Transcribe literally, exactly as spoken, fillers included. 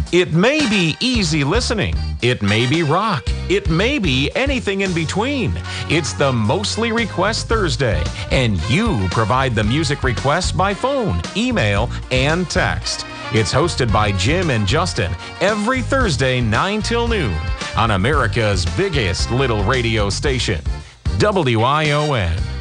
It may be easy listening. It may be rock. It may be anything in between. It's the Mostly Request Thursday, and you provide the music requests by phone, email, and text. It's hosted by Jim and Justin every Thursday, nine till noon, on America's biggest little radio station, W I O N.